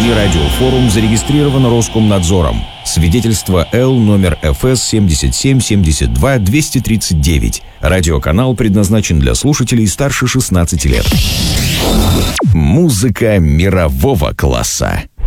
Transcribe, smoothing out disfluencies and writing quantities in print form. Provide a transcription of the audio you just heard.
России радиофорум зарегистрирован Роскомнадзором. Свидетельство Л номер ФС 7772-239. Радиоканал предназначен для слушателей старше 16 лет. Музыка мирового класса.